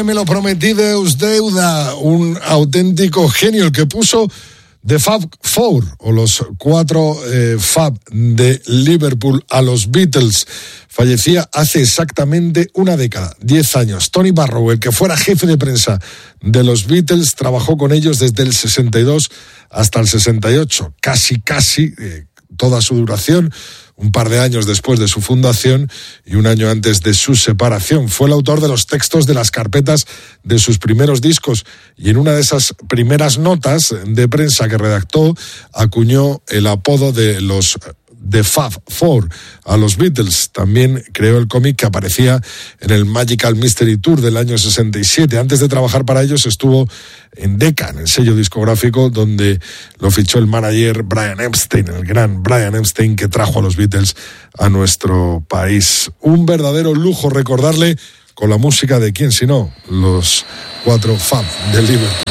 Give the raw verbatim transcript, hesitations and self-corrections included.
Me lo prometí, Deus deuda, un auténtico genio, el que puso The Fab Four, o los cuatro eh, Fab de Liverpool a los Beatles. Fallecía hace exactamente una década, diez años. Tony Barrow, el que fuera jefe de prensa de los Beatles, trabajó con ellos desde el sesenta y dos hasta el sesenta y ocho, casi, casi eh, toda su duración. Un par de años después de su fundación y un año antes de su separación. Fue el autor de los textos de las carpetas de sus primeros discos y en una de esas primeras notas de prensa que redactó acuñó el apodo de los The Fab Four a los Beatles. También creó el cómic que aparecía en el Magical Mystery Tour del año sesenta y siete. Antes de trabajar para ellos estuvo en Decca, en el sello discográfico, donde lo fichó el manager Brian Epstein, el gran Brian Epstein, que trajo a los Beatles a nuestro país. Un verdadero lujo recordarle con la música de quién sino, los cuatro Fab de Liverpool.